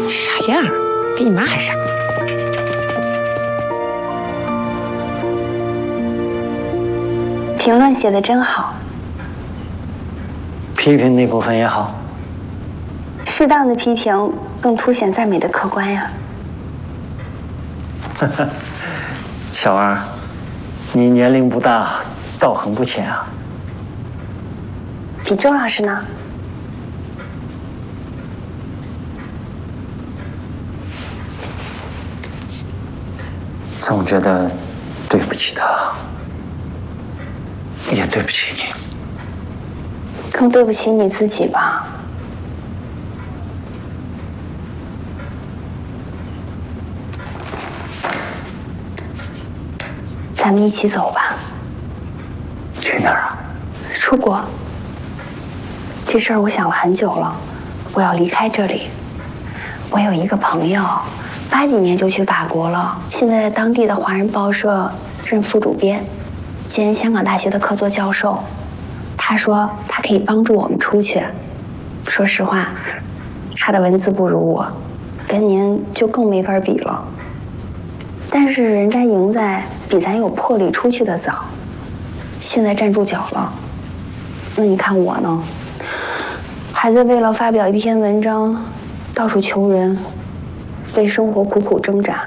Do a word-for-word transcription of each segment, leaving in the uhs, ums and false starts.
傻样，比你妈还傻。 评论写的真好， 批评那部分也好。 适当的批评更凸显赞美的客观呀。 小二，你年龄不大，道行不浅啊。 比周老师呢？ 总觉得对不起他，也对不起你， 更对不起你自己吧。咱们一起走吧。 去哪儿啊？ 出国。这事儿我想了很久了，我要离开这里。我有一个朋友，八几年就去法国了，现在在当地的华人报社任副主编，兼香港大学的客座教授。他说他可以帮助我们出去。说实话，他的文字不如我，跟您就更没法比了。但是人家赢在比咱有魄力出去的早，现在站住脚了。那你看我呢，还在为了发表一篇文章到处求人，为生活苦苦挣扎。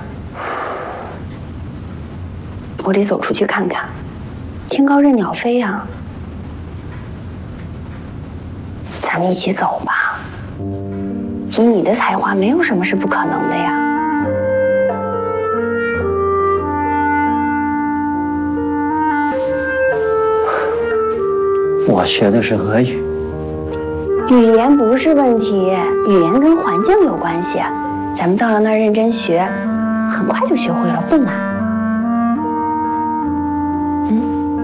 我得走出去看看，天高任鸟飞呀。咱们一起走吧，以你的才华，没有什么是不可能的呀。 我学的是俄语， 语言不是问题，语言跟环境有关系。咱们到了那儿认真学，很快就学会了，不难。嗯，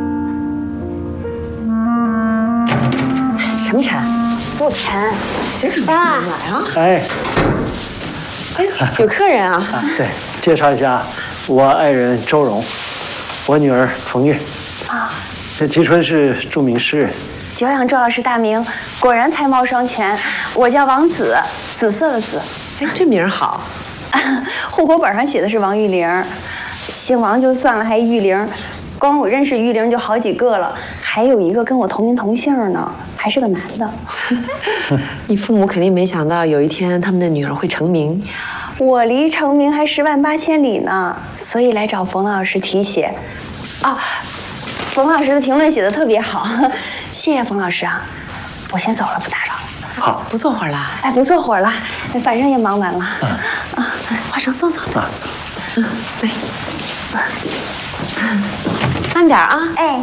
什么沉？ 不沉。 这是爸来啊！ 哎， 哎，有客人啊！ 啊，对，介绍一下，我爱人周蓉，我女儿冯月。 啊， 这吉春是著名诗人。 久仰周老师大名，果然才貌双全。我叫王子，紫色的紫。 哎，这名儿好。 户口本上写的是王玉玲，姓王就算了，还玉玲，光我认识玉玲就好几个了，还有一个跟我同名同姓呢，还是个男的。 你父母肯定没想到有一天他们的女儿会成名。 我离成名还十万八千里呢，所以来找冯老师提写。啊，冯老师的评论写的特别好，谢谢冯老师啊。我先走了，不打扰了。 好， 不坐会儿了？ 哎，不坐会儿了，反正也忙完了。 嗯、 啊， 华生，坐坐。 啊，走。 嗯，来。慢点啊。 哎。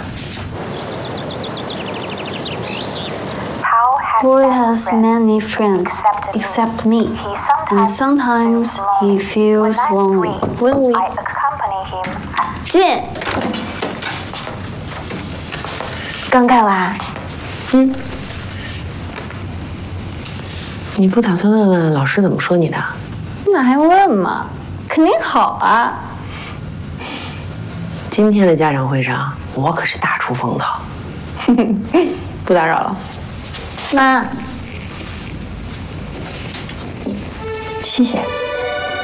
Boy has many friends except me, and sometimes he feels lonely. When we 进，刚盖完。 嗯，你不打算问问老师怎么说你的？ 那还问嘛？肯定好啊。 今天的家长会上，我可是大出风头。不打扰了。 妈，谢谢。